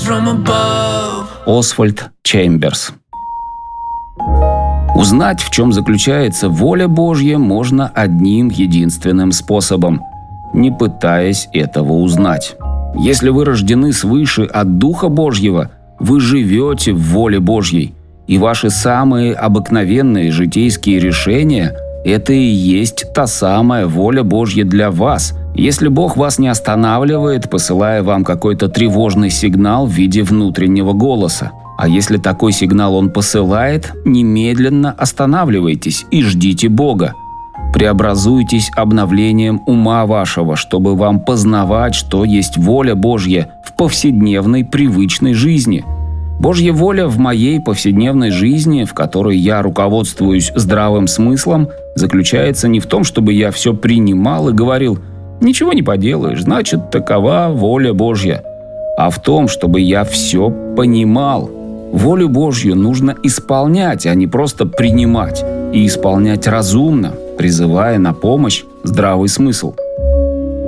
from above. Освальд Чемберс. Узнать, в чем заключается воля Божья, можно одним единственным способом – не пытаясь этого узнать. Если вы рождены свыше от Духа Божьего, вы живете в воле Божьей, и ваши самые обыкновенные житейские решения – это и есть та самая воля Божья для вас, если Бог вас не останавливает, посылая вам какой-то тревожный сигнал в виде внутреннего голоса. А если такой сигнал Он посылает, немедленно останавливайтесь и ждите Бога. Преобразуйтесь обновлением ума вашего, чтобы вам познавать, что есть воля Божья в повседневной привычной жизни. Божья воля в моей повседневной жизни, в которой я руководствуюсь здравым смыслом, заключается не в том, чтобы я все принимал и говорил «ничего не поделаешь, значит, такова воля Божья», а в том, чтобы я все понимал. Волю Божью нужно исполнять, а не просто принимать, и исполнять разумно, призывая на помощь здравый смысл.